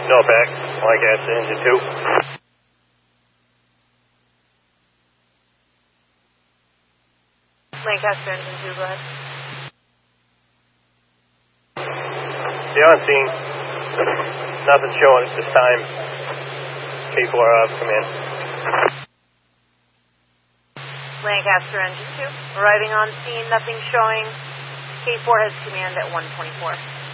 No back. Lancaster engine 2. Lancaster engine 2, go ahead. Yeah, on scene. Nothing showing at this time. K4 come in. Lancaster engine 2, arriving on scene, nothing showing. K4 has command at 124.